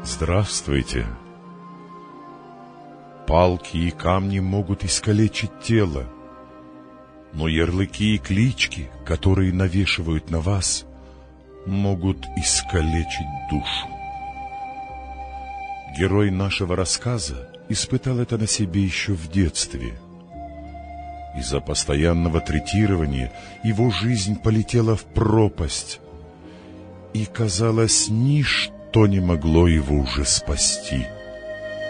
Здравствуйте. Палки и камни могут искалечить тело, но ярлыки и клички, которые навешивают на вас, могут искалечить душу. Герой нашего рассказа испытал это на себе еще в детстве. Из-за постоянного третирования его жизнь полетела в пропасть, и, казалось, ничто не могло его уже спасти.